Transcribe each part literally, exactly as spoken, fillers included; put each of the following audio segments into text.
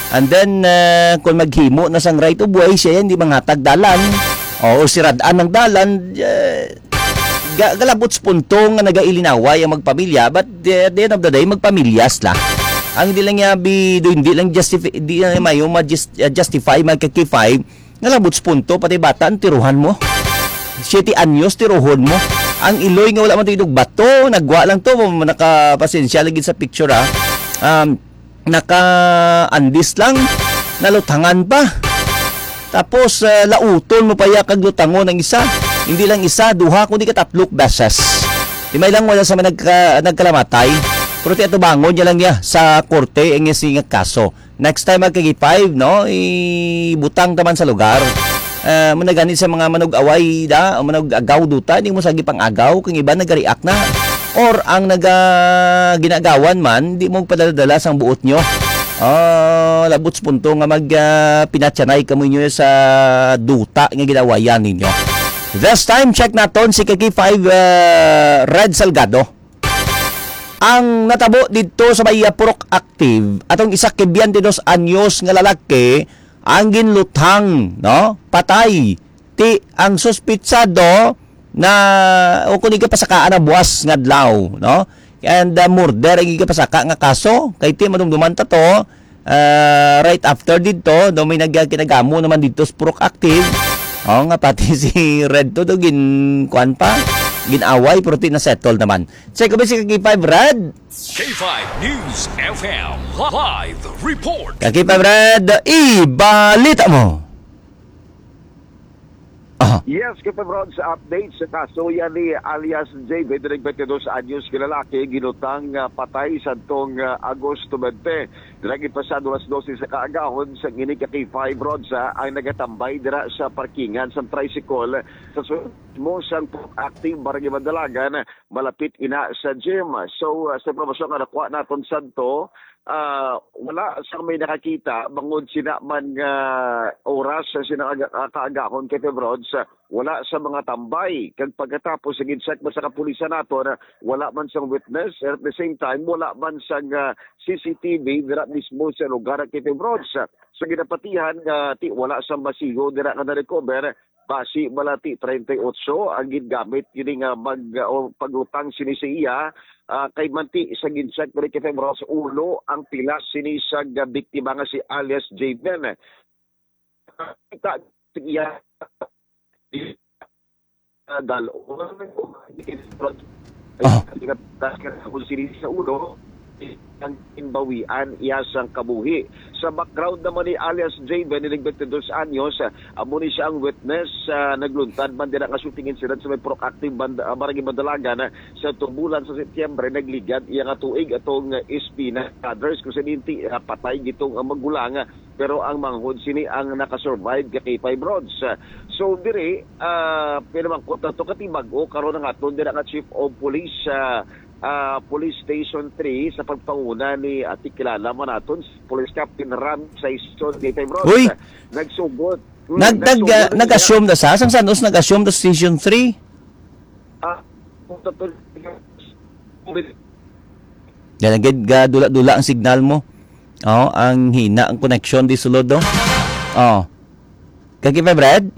And then, uh, kung maghimo na sang right of way, siya yan, di mangatag dalan. O, siradaan ng dalan, uh, galabot sa punto nga nagailinaway ang magpamilya, but uh, at the end of the day, magpamilyas la. Ang hindi lang yabi, do, hindi lang justify, hindi lang mayo ma-justify, magkakify, galabot sa punto, pati bata, ang tiruhan mo. Siyete anyos, tiruhon mo. Ang iloy nga wala man ito bato, nagwa lang to, nakapasensya lagi sa picture ha. Um, naka-andis lang, nalutangan pa. Tapos, uh, lauton mo pa ya kaglutangon ng isa. Hindi lang isa, duha, kundi ka tatlok beses. Dimay lang wala sa mga nagka, nagkalamatay. Pero ito bangon niya lang niya sa korte ang nga kaso. Next time magkagi five, no, ibutang taman sa lugar. Uh, managanit sa mga manog-away da, o manog-agaw duta, hindi mo sagi pang agaw, kung iba nag-react na. Or ang naga ginagawan man, di mo padala-dala sang buot nyo. Oh, labot sa punto nga mag uh, pinatsanay kamo nyo sa duta nga ginawayan ninyo. This time, check naton si Kaki five uh, Red Salgado. Ang natabo dito sa Bahia Purok Active, atong isa kibyan de dos anyos nga lalaki, ang ginlutang, no? Patay. Ti ang suspitsado na o kung ka pasakaan na buwas nga adlaw, no? And uh, murder ang igapasaka nga kaso kay ti manumduman ta to uh, right after dito do may nagkinagamo naman dito sa Purok Active. Oh nga pati si Red to do gin kuan pa ginaway pero ti na settle naman. Check ko ba si K five Red? K five News F M Live Report. K five Red, ibalita mo. Uh-huh. Yes, K five Rod, sa update sa kaso yan ni alias J B, twenty-two anyos kilalaki, ginutang uh, patay sa tong uh, Agosto twenty. Diragi pasado alas dose sa kaagahon sa gini ka K five Rod sa ang nagatambay dira sa parkingan sa tricycle sa mo sang active barangay Madalagan malapit ina sa gym. So uh, sa promosyon nga nakuha naton santo, Uh, wala sa may nakakita bangod sina man uh, oras sa sinakaagahon kay Febrods, wala sa mga tambay kag pagkatapos sa gincheck mo sa kapulisan nato na wala man sang witness, at the same time wala man sang uh, C C T V dira mismo sa lugar kay Febrods. Sa ginapatihan nga uh, ti wala sa masigo dira nga na-recover basi malati thirty-eight ang gingamit yun nga mag uh, paglutang sinisiya. Uh, kay manti sa ginsak pero kay Febros ulo ang pilas sinisag uh, biktima nga si alias Jaden. Kita iya dalon ang sa ulo ang inbawian iya sang kabuhi. Sa background naman ni alias Jaden, twenty-two anyos, amo ni siya ang witness, uh, nagluntad man din ang shooting incident sa may Purok Active uh, Barangay Madalagan sa tubulan sa Setyembre, nagligad iya nga tuig atong uh, S P na others kung sininti uh, patay gitong uh, magulang, pero ang manghod sini ang nakasurvive kay K five Rods. Uh, so dire uh, pinamangkot na to katibag o karon nga aton din ang Chief of Police uh, Uh, Police Station three sa pagpanguna ni ati kilala man naton Police Captain Ram sa Station K five Rods. Uy! Nagsugod. Nag, nag, uh, nag-assume na sa? Sang sanos nag-assume na Station three? Ah, kung tatol... Yan, dula-dula ang signal mo. Oh, ang hina ang connection di sulod do. Oh. Kaki pa Brad?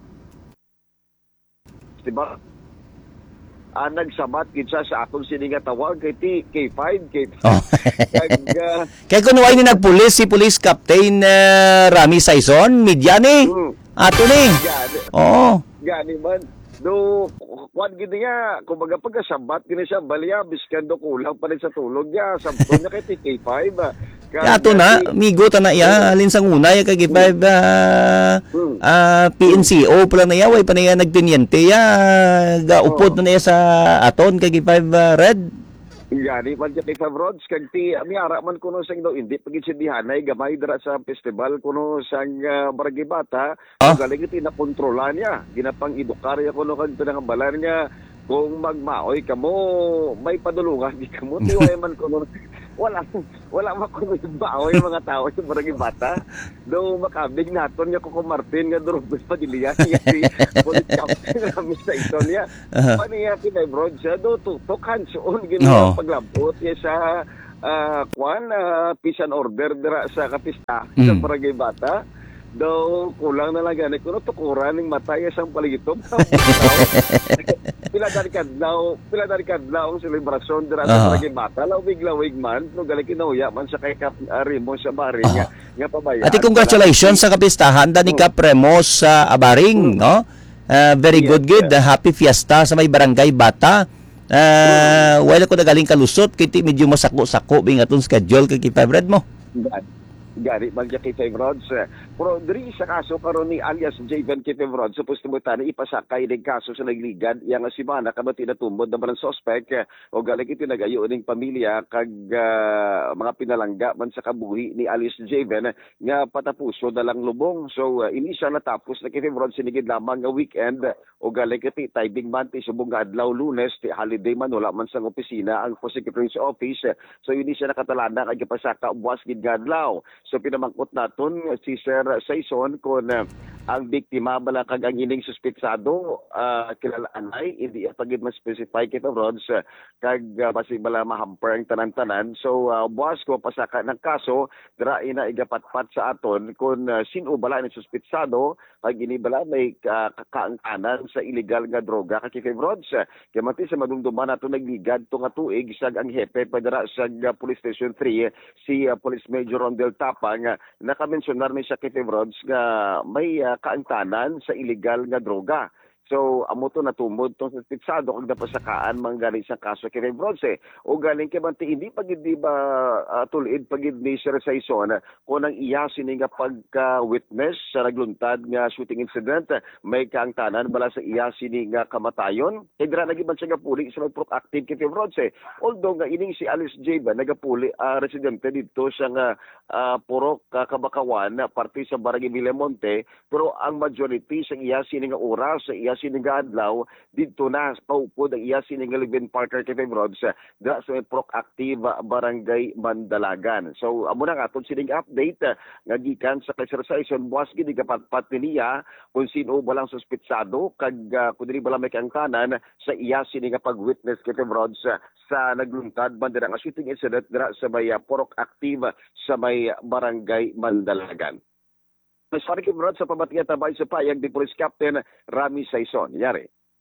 Diba? Ah, nagsabat kitsa sa akong sininga tawag kay T K five K five. Oh. Kag uh, kay kuno ay ni nagpulis si Police Captain uh, Rami Saison, Midyani. Mm. Ato ni. Oo. Gani man. Do kwan gid nga kumbaga pagkasabat gini siya balya biskan do kulang pa rin sa tulog niya. Sabto niya kay T K five. Ato na, migo ta na iya, alin sang una ya kay five uh, uh, P N C O pala na iya, way pa na iya nagteniente ya, gaupod na iya sa aton kay five uh, Red. Gani man kay five Rods kag ti ami ara man kuno sang do hindi pagitsindihanay gamay dira sa festival kuno sang uh, Barangay Bata, oh? Galing iti na kontrolan niya, ginapang edukar ya kuno kag pinangambalan niya kung magmaoy kamo may padulungan di kamo tiway man kuno wala wala makuno baoy mga tao sa Barangay Bata do makabig naton nga ko Martin nga durobes pa diliya si police captain Rami Saison niya paniya kinay bro siya do tutok hands on gino paglabot niya sa uh, kwan, uh, peace and order dira sa kapista sa Mm. Barangay Bata. Daw kulang na lang gani kuno tukuran ning matay sang paligitop. Pila dari kadlaw, pila dari kadlaw ang selebrasyon dira sa Aha. Barangay Bata. Lawig-lawig man no gali kinuya man sa kay Kap uh, Remo sa Baring nga, nga pabayaan. Ati, congratulations sa kapistahan da ni Kap Remos sa Abaring, no? Uh, very Yes, good, good. yes. Happy fiesta sa may barangay Bata. Uh, wala ko nagaling kalusot, kiti medyo masako-sako bing atong schedule kay Kipebred mo. Gari magya kay Rods. Pero diri sa kaso karon ni alias Javen Kevin Rods supposed mo tani ipasakay ning kaso sa nagligad yang simana kamati natumbod na balang suspect o galing iti nagayo ning pamilya kag ah, mga pinalangga man sa kabuhi ni alias Javen nga patapuso dalang lubong. So uh, ini siya natapos na Kevin Rods sinigid lamang nga weekend o galing iti tibing month subong nga adlaw Lunes ti holiday man wala man sang opisina ang prosecutor's office. So ini siya nakatalana kag pasaka buwas gid nga adlaw. So pinamangkot naton si Sir Saison kung uh, ang biktima bala kag ang ining suspetsado uh, kilala anay hindi pagid mas specify kita Rods uh, kag uh, basi bala mahamper ang tanan-tanan. So uh, buwas ko pasaka ng kaso dira ina igapatpat sa aton kung uh, sino bala ni suspetsado kag ini bala may uh, kakaangkanan sa illegal nga droga kay Kevin Rods. Uh, kay mati sa madumduman nato nagligad to nga tuig sag ang hepe padara sa uh, Police Station three si uh, Police Major Rondel Tapang uh, nakamensionar ni siya kay Kevin Rods nga may uh, kaangtanan sa illegal nga droga. So amo to natumod tong suspetsado kag napasakaan man galing sa kaso kay Kevin Rods eh. O galing kay manti hindi pagid di ba uh, tulid pagid ni Sir Saison kung ang iya sini nga pagka-witness sa nagluntad nga shooting incident may kaangtanan bala sa iya sini nga kamatayon. Kay dira nagiban siya nga puli sa mag-proactive kay Kevin Rods eh. Although nga ining si Alice J ba nagapuli uh, residente dito sa nga uh, Purok uh, Kabakawan parte sa Barangay Villamonte pero ang majority sa iya sini nga oras sa iya sininga adlaw dito na paupod ang iya sininga live-in partner kay Kevin Rods dira sa may proactive Barangay Mandalagan. So amo na nga atong sining update uh, nga gikan sa kay Sir Saison buwas gid gapatpat niya kung sino balang suspetsado kag uh, kung dili bala may kaangtanan sa iya sininga pag-witness kay Kevin Rods uh, sa nagluntad man dira nga shooting incident dira sa may uh, proactive sa may Barangay Mandalagan. Sorry Kevin Rods sa pamatiya tabay sa payag ni Police Captain Rami Saison. Yari.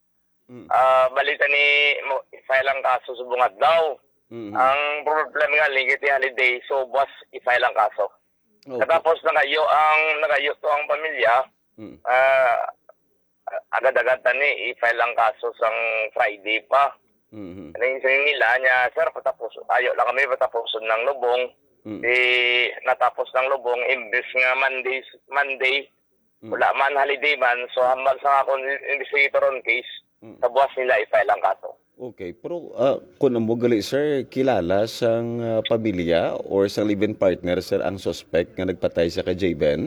Ah, balita ni mo i-file ang kaso sa bungat daw. Mhm. Ang problem nga ligit yung holiday, so boss i-file ang kaso. Okay. Katapos nagayo ang nagayo to ang pamilya, Mm. ah agad-agad tani i-file ang kaso sang Friday pa. Mhm. Ano yung sabi nila niya, sir, patapos, tayo lang kami patapuson ng lubong. Mm. Eh, natapos ng lubong, imbes nga Monday, Monday, Mm. wala man, holiday man, so hambal sa akong investigator on case, Mm. sa buwas nila i-file ang kaso. Okay, pero uh, kung mo gali sir, kilala sang uh, pamilya or sang live-in partner sir ang suspect nga nagpatay sa kay Javen?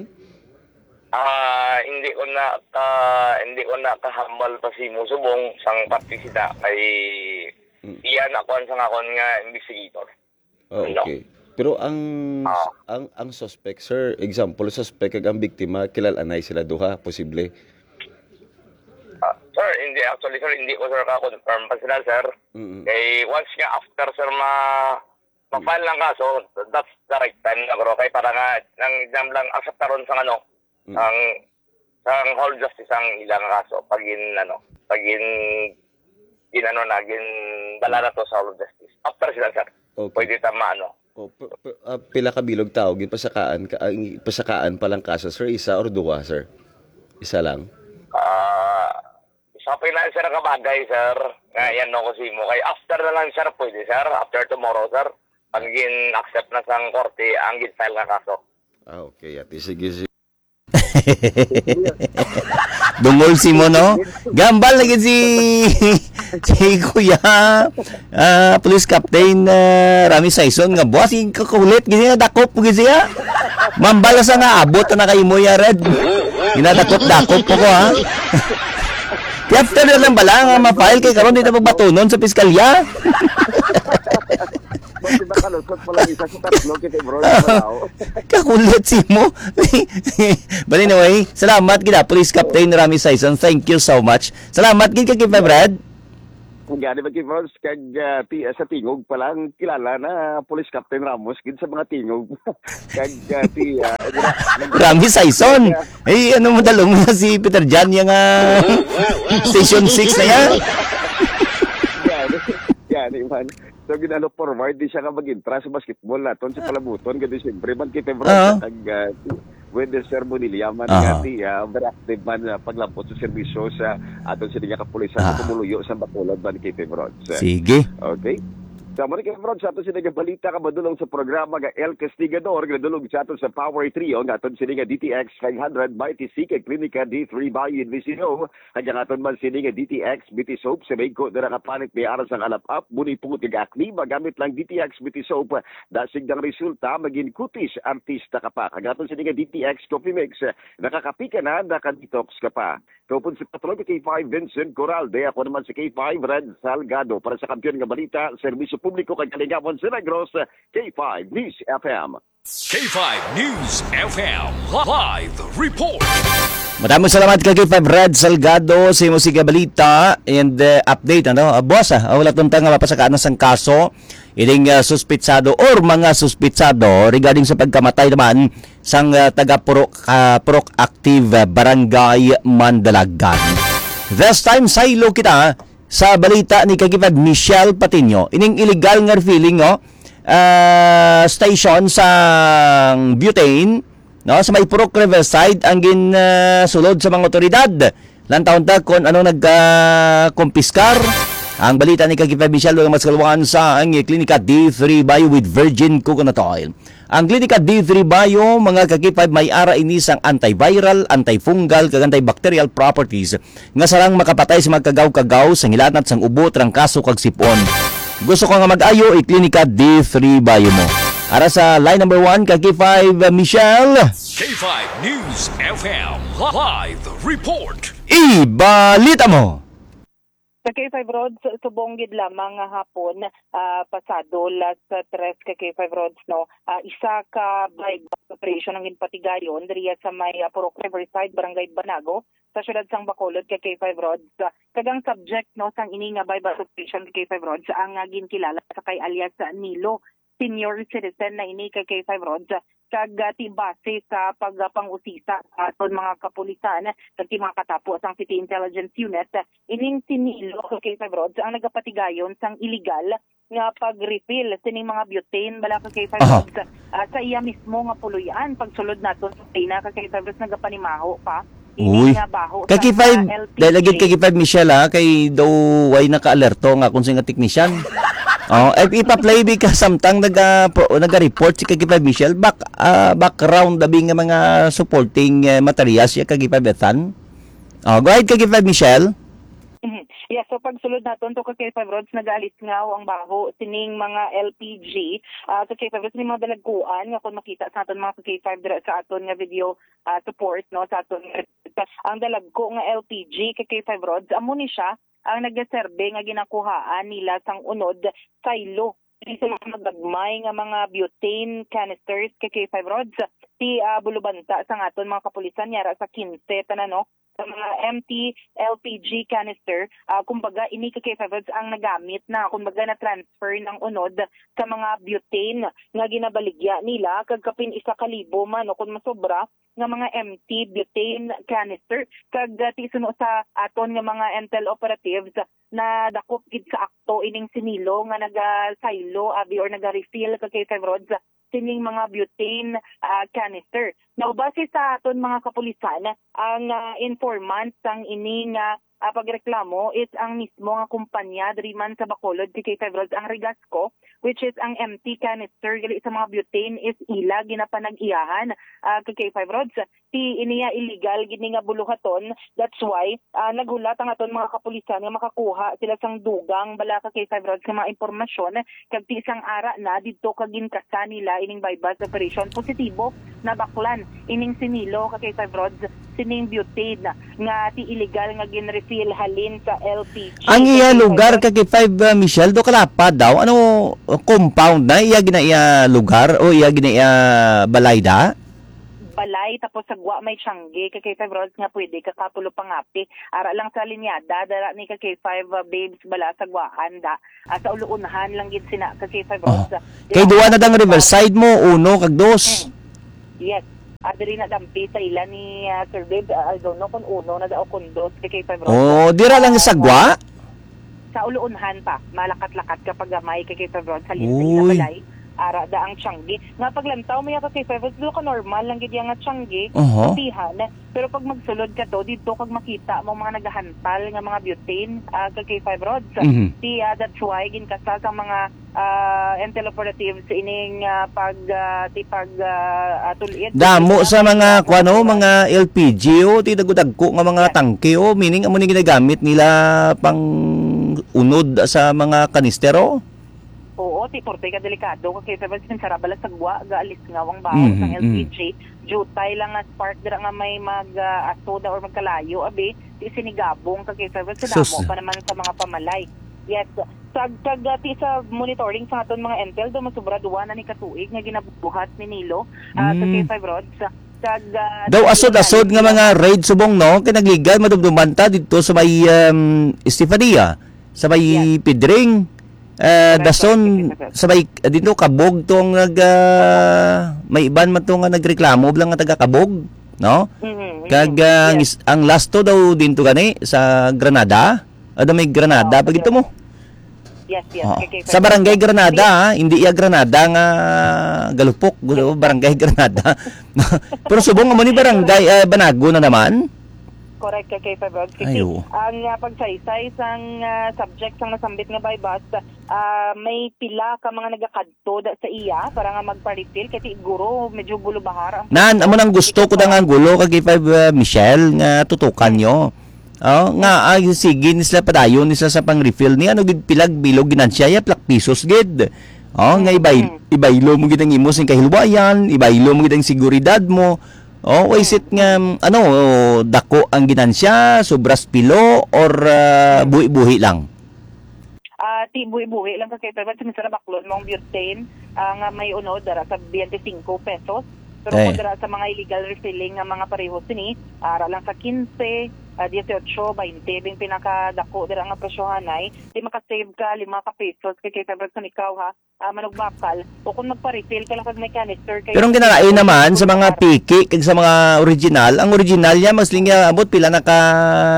Ah, hindi ko na ka hindi ko na kahambal pa si Musubong sang partisida kay Mm. iyan ako ang sang akon nga investigator. Oh, Ano? okay. Pero ang Ah. ang ang suspect sir, example suspect kag ang biktima kilalanay sila duha posible. Ah, sir, hindi actually sir, hindi ko sir ka-confirm pa sila sir. Mm. Eh once nga after sir ma ma-file ng kaso, that's the right time na bro. Kay para nga nang exam lang acceptaron sa ano, Mm. ang sang whole justice ang ilang kaso pagin ano, pagin ginano na gin dala na to sa whole justice. After sila sir. Okay. Pwede tama ano. Oh, p- p- ah, pila ka bilog tao gid pasakaan ka ang pasakaan pa lang kaso sir, isa or duha sir? Isa lang. Ah, isa pa na sir ka bagay sir. Nga yan no ko si mo. Kay after na lang sir pwede sir. After tomorrow sir. Pag gin accept na sang korte ang gin file nga kaso. Ah, okay. Ati sige sige. Dungol si mo, no? Gambal lagi si si Kuya ah, Police Captain uh, Rami Saison nga boss yung kakulit gini nga dakop gini siya. Mambala sa nga abot na kay mo ya red. Ginadakop-dakop po ko ha. Kaya after na lang bala nga ma-file kay karon dito pagbatunon sa piskalya. Bakit ba kalusot pala isa sa tatlo kita bro? Palaw. Kakulit si mo. But anyway, salamat gid Police Captain Rami Saison. Thank you so much. Salamat gid kay Brad. Gani ba Kifrods, kag uh, ti, sa tingog pa lang kilala na Police Captain Ramos gid sa mga tingog. kag uh, ti uh, Rami Saison. Eh, ano mo dalong na si Peter Jan yung uh, Station six na yan? Gani, gani man. So ginalo forward di siya ka mag-intra sa basketball naton sa palabuton gadi siyempre man kay Kifrods Ah. kag uh, with the ceremony man Ah. gati uh, very active man uh, paglapot sa serbisyo sa aton sa nga kapulisan Ah. sa tumuluyo sa Bacolod man kay Kifrods. Sige. Okay. Sa mga Kifrods, sa ato sila nga balita ka madulong sa programa nga El Castigador, nga dulong sa ato sa Power Trio, nga aton sila nga D T X five hundred by T C kay Klinika D three by Invisino, kanya aton man sila nga D T X Beauty Soap, sa Mayko na nakapanik may aras ang alap-up, bunipot nga akni, magamit lang D T X Beauty Soap, dasig ng resulta, maging kutis, artista ka pa. Kanya aton sila nga D T X Coffee Mix, nakakapi ka na, nakadetox ka pa. Kapon si Patrol K five Vincent Coralde, ako naman si K five Red Salgado para sa kampiyon nga balita, serbisyo publiko kay Kalingapon sa Negros, K five News F M. K five News F M Live Report. Maraming salamat kay K five Red Salgado sa imo sige balita and uh, update ano. Uh, boss, ah, wala tuntang nga mapasakaan sang kaso ining uh, suspitsado or mga suspitsado regarding sa pagkamatay naman sang uh, taga Purok uh, Purok Active uh, Barangay Mandalagan. This time saylo kita sa balita ni Kagipad Michelle Patiño ining illegal nga feeling no uh, station sa butane no sa may Purok Riverside ang gin uh, sulod sa mga otoridad lantaon ta kon ano nagka-kumpiskar ang balita ni Kagipad Michelle ng mas kalawaan sa ang Klinika D three Bio with virgin coconut oil. Ang Klinika D three Bio, mga kakipad, may ara ini sang antiviral, antifungal, kag antibacterial properties nga sarang makapatay sa mga kagaw-kagaw sa ngilanat sang ubo, trangkaso kag sipon. Gusto ko nga mag-ayo i-Klinika D three Bio mo. Ara sa line number one, K five Michelle. K five News F M Live Report. Ibalita mo. Sa K five Roads, subong gid lamang nga hapon, ah, pasado last uh, tres ka K five Roads, no, ah, isa ka buyback operation ang ginpatigayon diriya sa may uh, Purok Riverside, Barangay Banago, sa syudad sang Bacolod ka K five Roads. Uh, kagang subject no sang ini nga buyback operation ka K five Roads ang uh, ginkilala sa kay alias uh, Nilo, senior citizen na ini ka K five Roads, kag uh, tibase sa pagpangusisa sa aton mga kapulisan kag mga katapos ang City Intelligence Unit, ining sinilo sa K five Roads ang nagapatigayon sang illegal nga pag-refill sining mga butane bala ka K five Aha. Roads uh, sa iya mismo nga puluyan pagsulod naton sa Tina ka K five Roads nagapanimaho pa Uy. ini nga baho Kay K sa five, L P G. dahil lagi kay K five Michelle ha, kay daw way naka-alerto nga kung sino nga technician. Oh, eh, ipa-play bi ka samtang naga pro, naga-report si K five Michelle back ah, background dabi nga mga supporting uh, materials ya kay K five Ethan. Oh, go ahead K five Michelle. Mhm. Yeah, so pagsulod naton to kay K five Roads nagalit nga ang baho sining mga L P G uh, sa K five Roads ni mga dalagkuan nga kung makita sa aton mga K five dira sa aton nga video uh, support no sa aton ang dalagko nga L P G kay K five Roads amo ni siya ang nagaserbe nga ginakuhaan nila sang unod silo sa mga magagmay nga mga butane canisters kay K five Roads ti uh, bulubanta sa aton mga kapulisan yara sa quince tanan no sa mga empty L P G canister, uh, kumbaga ini ka K five Roads ang nagamit na kumbaga na transfer ng unod sa mga butane nga ginabaligya nila kag kapin isa ka libo man o kung masobra nga mga empty butane canister kag uh, tisuno sa aton nga mga intel operatives na dakop gid sa akto ining sinilo nga naga-silo abi or naga-refill ka K five Roads sining mga butane uh, canister. Now, base sa aton mga kapulisan, ang uh, informant sang ining uh, uh, pagreklamo is ang mismo nga kumpanya diri man sa Bacolod si K five Roads ang Regasco, which is ang empty canister gali sa mga butane is ila ginapanag-iyahan uh, kay K five Roads. Ti iniya illegal gini nga buluhaton. That's why uh, nagulat ang aton mga kapulisan nga makakuha sila sang dugang bala ka K five Roads nga mga impormasyon kag ti isang ara na didto kag ginkasa nila ining bypass operation positibo na baklan ining sinilo ka K five Roads sining butane nga ti illegal nga ginrefill halin sa L P G. Ang iya lugar ka K five uh, Michelle do kalapad daw ano compound na iya gina iya lugar o iya gina iya balayda? balay tapos sagwa may tiyangge ka K five rods nga pwede kakapulo pangapi. Ara lang sa linyada dara ni ka K five uh, babes bala sagwaan da. Uh, sa uluunhan lang gid sina ka K five rods. Oh. Kay duwa na dang Riverside mo, uno kag dos. Hmm. Yes. Adri na dampi sa ila ni uh, Sir Babe. Uh, I don't know kung uno na daw kung dos ka K five rods. Oh, dira lang sa sagwa. Sa uluunhan pa, malakat-lakat kapag gamay kay K five rods sa Uy. linsa balay. Ara da ang tiyangge. Nga paglantaw mo ka K five rods, do ka normal lang gid nga tiyangge. Oho. Kapihan. Pero pag magsulod ka to, dito kag makita mo mga nagahantal nga mga butane uh, kay K five rods. Mhm. Si uh, that's why ginkasa sa mga uh, Intel operatives ining uh, pag uh, ti pag uh, tuliid. Damo sa mga kuano, mga L P G o tidagudagko nga mga tangke o meaning amo ni ginagamit nila pang unod sa mga kanistero. Oo, ti porte ka delikado ka kay Pebbles sin sarabala sagwa gaalis nga wang bawo Mhm, ng L P G. Jutay lang nga spark dira nga may mag uh, asoda or magkalayo abi ti sinigabong ka kay Pebbles sa Sus. damo pa naman sa mga pamalay. Yes, tag tag uh, ti sa monitoring sa aton mga Intel do masubra duwa na ni katuig nga ginabuhat ni Nilo uh, sa Mm. K five rods. Tag uh, Daw asod-asod nga mga raid subong no, kay nagligay madumduman ta dito sa may um, Estefania, sa may Pidring. Uh, dason sa may uh, dito kabog tong nag uh, may iban man to nga nagreklamo lang nga taga kabog no mhm, kag mhm, uh, ang yes. is- ang lasto daw dinto gani sa Granada ada may Granada Oo, pag ito mo Yes, yes. Oo. kay K five Sa barangay rods. Granada ha, hindi ya Granada nga galupok gusto barangay Granada pero subong mo ni barangay uh, Banago na naman. Correct ka kay five rods kasi Ayo. ang uh, pagsaysay sang uh, subject sang nasambit nga bypass uh, may pila ka mga nagakadto da sa iya para nga magpa-refill kasi siguro medyo gulo bahar ang Nan, amo nang gusto ko da nga ang gulo kag five uh, Michelle nga tutukan nyo. Oh, nga ay sige ni sila padayon ni sila sa pang-refill ni ano gid pilag bilog ginansya ya plak pesos gid. Oh, nga ibay ibaylo mo gid ang imo sing kahilwayan, ibaylo mo gid ang seguridad mo. Oh, why it nga ano dako ang ginansya, sobras pilo or uh, buhi-buhi lang. uh, ti buhi-buhi lang ka kay five rods sa baklon mong butane uh, nga may unod dara sa twenty-five pesos. Pero Eh. kung dara sa mga illegal refilling nga mga pareho sini, ara lang sa fifteen, uh, eighteen, twenty, bing pinakadako dira nga presyohanay, di makasave ka lima ka pesos kay kay five rods sa ikaw ha, uh, manugbakal. O kung magpa-refill ka lang kag may canister kay Pero ang ginalain naman sa mga piki kag sa mga original, ang original niya mas lingya abot pila na ka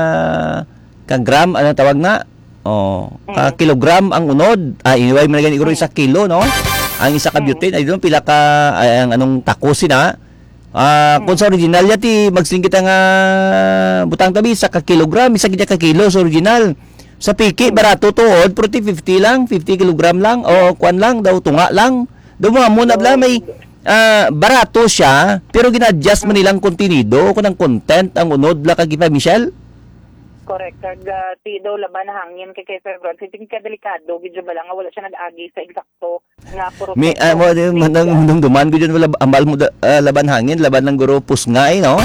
ka gram ano tawag na? Oh, ka kilogram ang unod. Ah, anyway, man gani iguro isa kilo, no? Ang isa ka butane ay doon pila ka ay, ang anong takosin na. Ah, kung sa original ya ti magsiling kita nga butang tabi sa ka kilogram, isa kita ka kilo sa original. Sa piki barato tuod, forty fifty lang, fifty kilogram lang o kwan lang daw tunga lang. Daw mga muna bla may ah, barato siya pero gina-adjust man nilang kontenido kung ang content ang unod bla kag ipa Michelle. correct kag uh, ti daw laban na hangin kay kay five rods kasi ka delikado gidyo ba lang nga wala siya nag-agi sa eksakto nga puro May uh, mo uh, manang nung duman ko dyan wala amal mo da- ah, laban hangin, laban ng guro pusngay, no?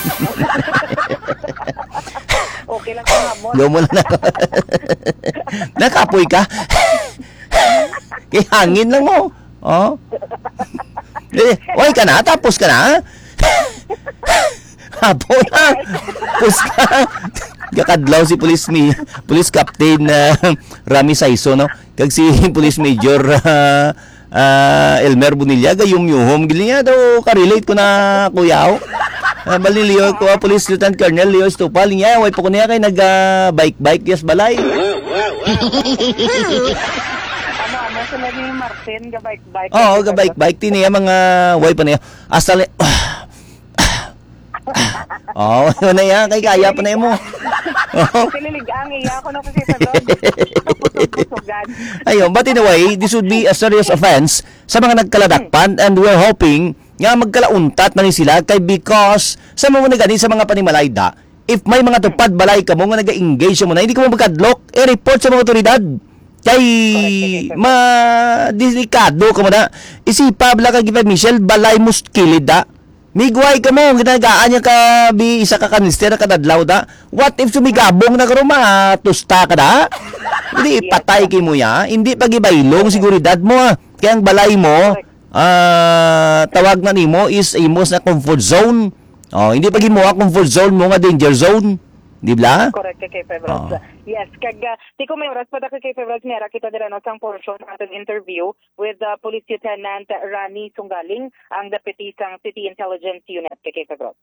okay lang ka mo. Go mo na. Nakapoy ka. Kay hangin lang mo. Oh. Eh, oy ka na, tapos ka na. Hapon na. Pus ka. Kakadlaw si police mi, police captain na uh, Rami Saiso, no? Kag si police major uh, uh, Elmer Bonilla gayum yuhom gili niya daw ka-relate ko na kuyaw. Uh, bali Leo ko uh, police lieutenant colonel Leo Estopal niya way pa ko niya kay nag uh, bike-bike yes balay. Ano ano sa lagi ni Martin ga bike bike. Oo, ga bike-bike tiniya mga way pa niya. Asal Oh, yun na yan. Kay kaya pa na mo. Oh. Sililigang iya ko na kasi sa loob. Pusog-pusogan. Ayun, but in a way, this would be a serious offense sa mga nagkaladakpan and we're hoping nga magkalauntat man ni sila kay because sa mga nagani sa mga panimalayda, if may mga tupad balay ka mo nga nag-engage mo na, hindi ka mo magkadlok, i-report sa mga otoridad. Kay ma-delikado ka mo na. Isipa bala ka gipa Michelle, balay mo kilid da. Migway ka mo, ginagaan niya ka bi isa ka kanister kadadlaw da. What if sumigabong na karuma, tusta ka da? Hindi ipatay kay mo ya, hindi pagibaylong seguridad mo ah. Kaya ang balay mo, ah, tawag na nimo is imo sa comfort zone. Oh, hindi pa gimo ang comfort zone mo nga danger zone. Di ba? Correct kay Febrods. Oo. Yes, kag uh, tiko may oras pa kay Febrods mera kita dira no sang portion aton interview with uh, Police Lieutenant Rani Sunggaling, ang deputy sang City Intelligence Unit kay Febrods.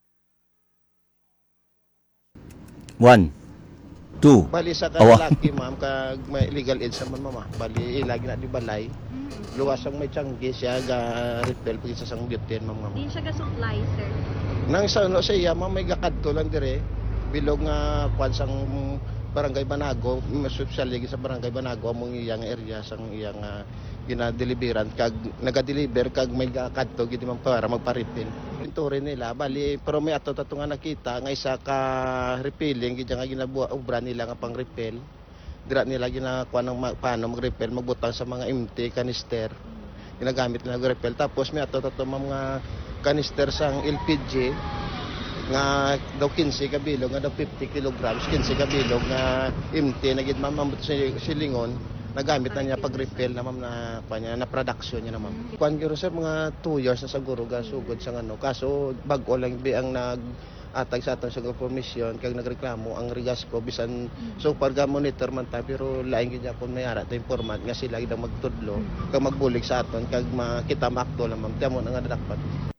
One. Two. Bali sa Awa. kalalaki, ma'am, kag may illegal age naman, mama. Bali, ilagi na di balay. Luwas ang may tiyanggi siya, ga repel, pag isa sang butane, ma'am, ma'am. Din siya ga-supply, sir. Nang sa ano sa iya, ma'am, may gakadto lang dire. Bilog nga, kwan sang barangay Banago, social lagi sa barangay Banago, among iyang area, sang iyang uh, ginadeliveran, kag nagadeliver, kag may gakadto, giti ma'am, para magparipil. Pinturin nila, bali, pero may ato-tato nga nakita, nga isa ka repelling, giti nga ginabuha, ubra nila nga pang repel. Dira nila ginakuha ng ma- paano mag-repel, magbutang sa mga empty kanister. Ginagamit nila mag-repel. Tapos may ato-tato mga kanister sang L P G, nga daw quince kabilog, nga daw fifty kilograms, quince kabilog, nga empty, na gid ma'am si silingon, nagamit na niya pag-repel na ma'am na kanya na production niya na ma'am. Kuan gyud sir mga two years na siguro ga sugod sa ano. Kaso bag-o lang bi ang nag atag sa aton sa information kag nagreklamo ang Rigasco bisan so far ga monitor man ta pero lain gid akon may ara ta informant nga sila gid ang magtudlo kag magbulig sa aton kag makita makto lang ma'am tamo nga dapat.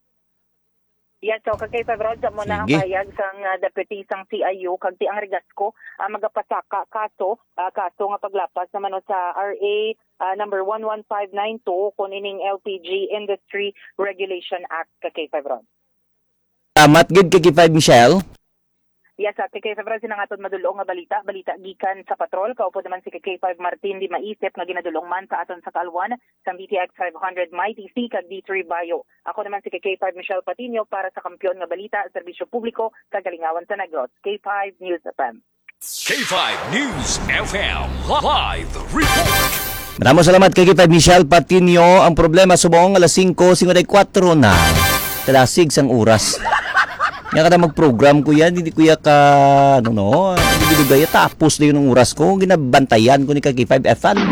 Yes, so kay Febrods mo na ang Sige. payag sang uh, deputy sang C I U kag ti ang Rigasco uh, magapasaka kaso uh, kaso nga paglapas naman no sa R A uh, number one one five nine two kun ining L P G Industry Regulation Act kay Febrods. Tamat gid kay five Michelle. Yes, at kay Febrods sinang aton madulong nga balita, balita gikan sa patrol, kaupo naman si K five Martin di maisip nga ginadulong man sa aton sa Kalwan sa B T X five hundred Mighty C kag D three Bayo. Ako naman si K five Michelle Patino para sa Kampiyon nga Balita, Serbisyo Publiko kag Kalingawan sa Negros. K five News F M. K five News F M Live Report. Maraming salamat kay K five Michelle Patino. Ang problema subong alas singko fifty-four na. Kalasig sang oras. Nga kada mag-program ko yan, hindi ko ya ka, ano no, hindi ko gaya tapos na yun ang oras ko, ginabantayan ko ni K five F M.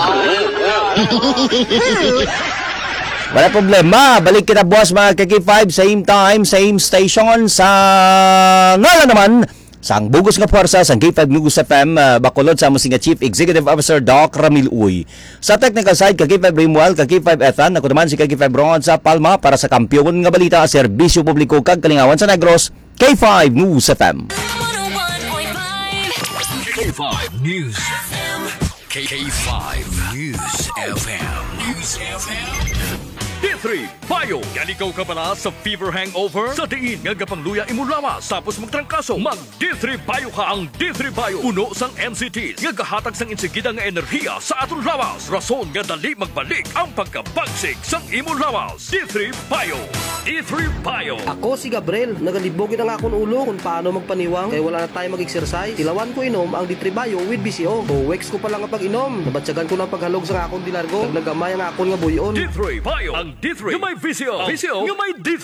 Wala problema, balik kita boss mga K five, same time, same station, sa ngala naman, sang bugos nga puwersa sang K five News F M, uh, bakulod sa among nga Chief Executive Officer Doc Ramil Uy. Sa technical side, K five Rimual, K five Ethan, ako naman si K five Ron sa Palma para sa Kampiyon nga Balita, Serbisyo Publiko kag Kalingawan sa Negros, K five News F M. K five News F M. K five News F M. News F M. D three Bayo. Yan ikaw ka pala sa fever hangover? Sa diin nga gapangluya imulawas tapos magtrangkaso. Mag D three Bayo ka. Ang D three Bayo uno sang M C Ts nga gahatag sang insigida nga enerhiya sa aton lawas. Rason nga dali magbalik ang pagkabagsik sang imulawas. D three Bayo. D three Bayo. Ako si Gabriel, nagalibogin ang akong ulo kung paano magpaniwang kaya wala na tayo mag-exercise. Tilawan ko inom ang D three Bayo with B C O. O weeks ko pa lang ang pag-inom. Nabatsagan ko ng paghalog sa akong dilargo. Nagnagamay ang akong nga buyon. D three Bayo. Ang D three nga may V C O. V C O nga may D